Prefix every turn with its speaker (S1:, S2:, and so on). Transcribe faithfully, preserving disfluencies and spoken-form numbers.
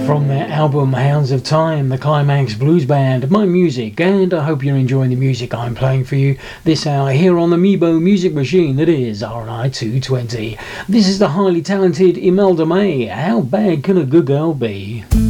S1: From their album Hounds of Time, the Climax Blues Band, my music, and I hope you're enjoying the music I'm playing for you this hour here on the Mebo music machine that is R N I two twenty. This is the highly talented Imelda May. How bad can a good girl be?